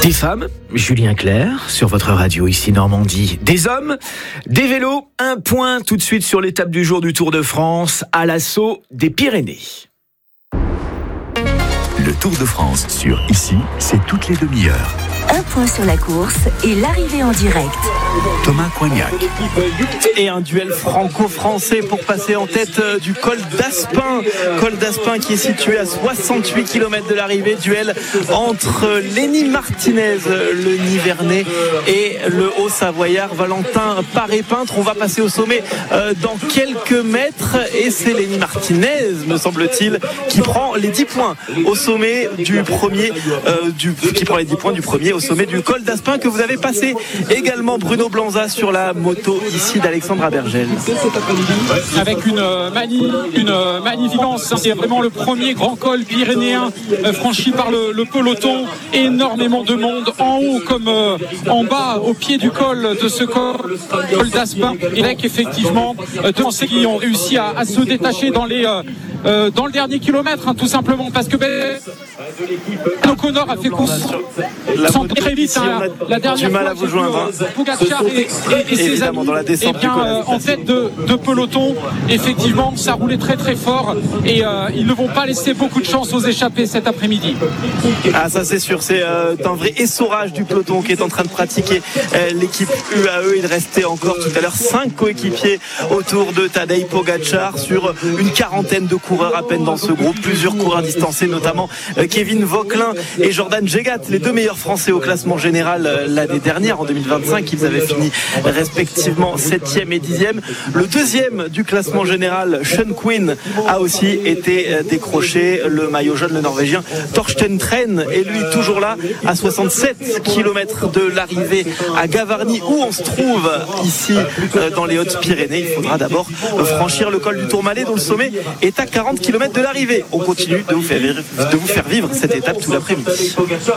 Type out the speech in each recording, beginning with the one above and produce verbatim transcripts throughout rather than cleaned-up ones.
Des femmes, Julien Clerc, sur votre radio ici Normandie. Des hommes, des vélos, un point tout de suite sur l'étape du jour du Tour de France, à l'assaut des Pyrénées. Le Tour de France sur Ici, c'est toutes les demi-heures. Un point sur la course et l'arrivée en direct. Thomas Coignac. Et un duel franco-français pour passer en tête du col d'Aspin. Col d'Aspin qui est situé à soixante-huit kilomètres de l'arrivée. Duel entre Lenny Martinez, le Nivernais, et le Haut-Savoyard Valentin Paré-Peintre. On va passer au sommet euh, dans quelques mètres. Et c'est Lenny Martinez, me semble-t-il, qui prend les dix points au sommet du premier, euh, du, qui prend les dix points du premier au sommet du col d'Aspin que vous avez passé. Également Bruno Blanza sur la moto ici d'Alexandre Abergel. Avec une, euh, mani, une euh, magnificence, c'est vraiment le premier grand col pyrénéen euh, franchi par le, le peloton. Énormément de monde en haut comme euh, en bas au pied du col de ce col, col d'Aspin. Et avec effectivement euh, deux Français qui ont réussi à, à se détacher dans les euh, euh, dans le dernier kilomètre, hein, tout simplement parce que ben, O'Connor a fait course sans très vite. Hein, la dernière du mal fois, à vous joindre. Pogacar et, et, et ses amis, dans la descente et bien, euh, en tête de, de peloton, effectivement, ça roulait très très fort et euh, ils ne vont pas laisser beaucoup de chance aux échappés cet après-midi. Ah, ça c'est sûr, c'est euh, un vrai essorage du peloton qui est en train de pratiquer euh, l'équipe U A E. Il restait encore tout à l'heure cinq coéquipiers autour de Tadej Pogacar sur une quarantaine de coureurs à peine dans ce groupe, plusieurs coureurs distancés, notamment euh, Kevin Vauquelin et Jordan Jegat, les deux meilleurs Français au classement général euh, l'année dernière en deux mille vingt-cinq. Ils avaient fini respectivement septième et dixième. Le deuxième du classement général, Sean Quinn, a aussi été euh, décroché. Le maillot jaune, le Norvégien Torsten Tren, est lui toujours là à soixante-sept kilomètres de l'arrivée à Gavarnie, où on se trouve ici euh, dans les Hautes-Pyrénées. Il faudra d'abord euh, franchir le col du Tourmalet, dont le sommet est à quarante kilomètres de l'arrivée. On continue de vous faire vivre, de vous faire vivre cette étape tout l'après-midi.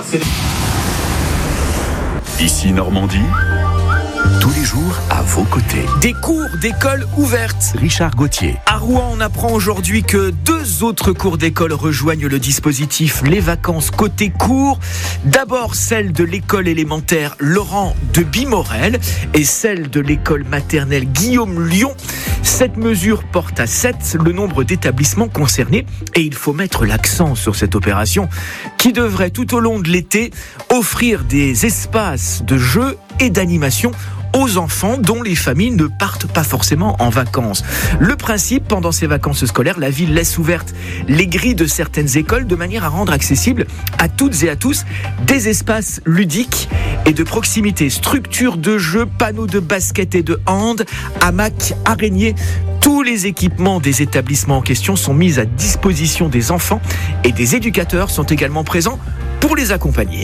Ici Normandie, tous les jours à vos côtés. Des cours d'école ouvertes. Richard Gauthier. À Rouen, on apprend aujourd'hui que deux autres cours d'école rejoignent le dispositif Les Vacances côté cours. D'abord celle de l'école élémentaire Laurent de Bimorel et celle de l'école maternelle Guillaume Lyon. Cette mesure porte à sept le nombre d'établissements concernés et il faut mettre l'accent sur cette opération qui devrait tout au long de l'été offrir des espaces de jeux et d'animation aux enfants dont les familles ne partent pas forcément en vacances. Le principe, pendant ces vacances scolaires, la ville laisse ouvertes les grilles de certaines écoles de manière à rendre accessibles à toutes et à tous des espaces ludiques et de proximité. Structures de jeux, panneaux de basket et de hand, hamacs, araignées. Tous les équipements des établissements en question sont mis à disposition des enfants et des éducateurs sont également présents pour les accompagner.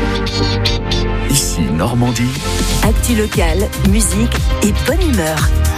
Ici Normandie. Actu locale, musique et bonne humeur.